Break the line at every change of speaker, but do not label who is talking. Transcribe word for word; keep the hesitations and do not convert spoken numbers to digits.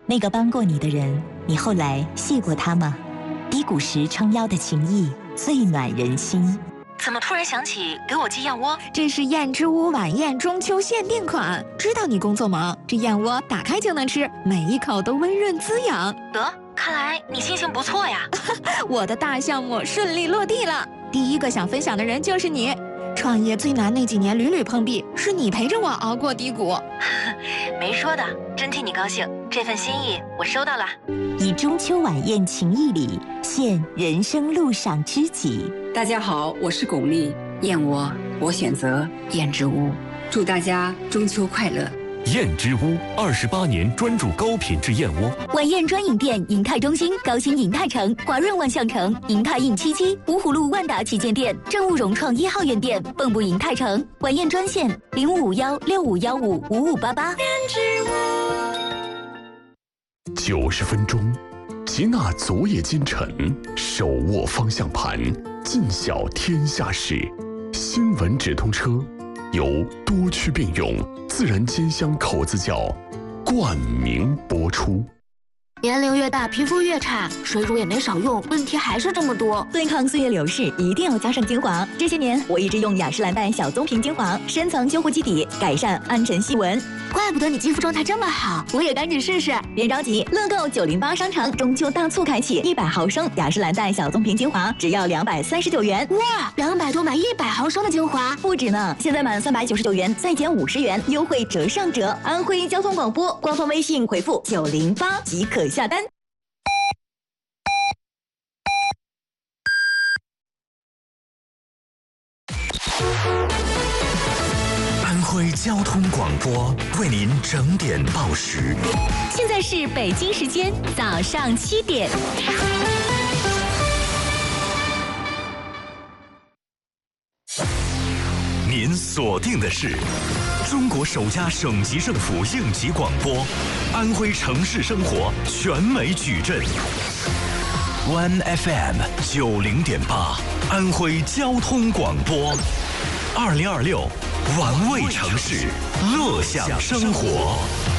那个帮过你的人，你后来谢过他吗？低谷时撑腰的情谊，最暖人心。
怎么突然想起给我寄燕窝？
这是燕之屋晚宴中秋限定款，知道你工作忙，这燕窝打开就能吃，每一口都温润滋养。
得，看来你心情不错呀。
我的大项目顺利落地了，第一个想分享的人就是你。创业最难那几年屡屡碰壁，是你陪着我熬过低谷。
没说的，真替你高兴，这份心意我收到了。
以中秋晚宴情谊礼，献人生路上知己。
大家好，我是巩俐，燕窝我选择燕之屋，祝大家中秋快乐。
燕之屋二十八年专注高品质燕窝。
晚宴专营店：银泰中心、高新银泰城、华润万象城、银泰印七七、芜湖路万达旗舰店、正务融创一号院店、蚌埠银泰城。晚宴专线：零五五幺六五幺五五五八八。
九十分钟，吉娜昨夜今晨，手握方向盘，尽晓天下事。新闻直通车由多区并用自然煎香口子窖冠名播出。
年龄越大，皮肤越差，水乳也没少用，问题还是这么多。
对抗岁月流逝，一定要加上精华。这些年，我一直用雅诗兰黛小棕瓶精华，深层修护基底，改善暗沉细纹。
怪不得你肌肤状态这么好，我也赶紧试试。
别着急，乐购九零八商城中秋大促开启，一百毫升雅诗兰黛小棕瓶精华只要两百三十九元。
哇，两百多买一百毫升的精华，
不止呢！现在满三百九十九元再减五十元，优惠折上折。安徽交通广播官方微信回复九零八即可下单。
安徽交通广播为您整点报时。
现在是北京时间早上七点。
您锁定的是中国首家省级政府应急广播，安徽城市生活全美矩阵。One F M 九零点八，安徽交通广播，二零二六，玩味城市，乐享生活。